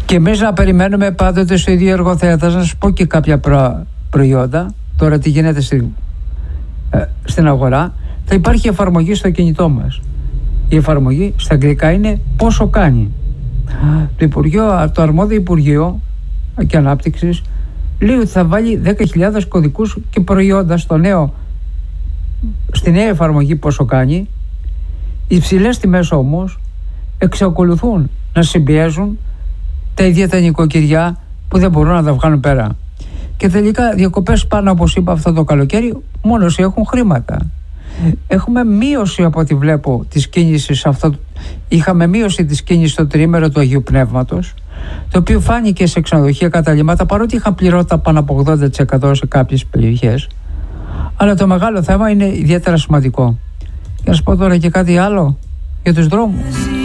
Και εμείς να περιμένουμε πάντοτε στο ίδιο εργοθέατα. Να σας πω και κάποια προϊόντα. Τώρα τι γίνεται στην αγορά. Θα υπάρχει εφαρμογή στο κινητό μας. Η εφαρμογή στα αγγλικά είναι πόσο κάνει. Το αρμόδιο Υπουργείο και Ανάπτυξης λέει ότι θα βάλει 10.000 κωδικούς και προϊόντα στη νέα εφαρμογή πόσο κάνει. Οι υψηλές τιμές όμως εξακολουθούν να συμπιέζουν τα ίδια τα νοικοκυριά που δεν μπορούν να τα βγάλουν πέρα. Και τελικά διακοπές πάνω, όπως είπα, αυτό το καλοκαίρι μόνο όσοι έχουν χρήματα. Έχουμε μείωση, από ό,τι βλέπω, της κίνησης είχαμε μείωση της κίνησης στο τριήμερο του Αγίου Πνεύματος, το οποίο φάνηκε σε ξενοδοχεία, καταλύματα, παρότι είχαν πληρώτα πάνω από 80% σε κάποιες περιοχές. Αλλά το μεγάλο θέμα είναι ιδιαίτερα σημαντικό. Και να σας πω τώρα και κάτι άλλο για τους δρόμους.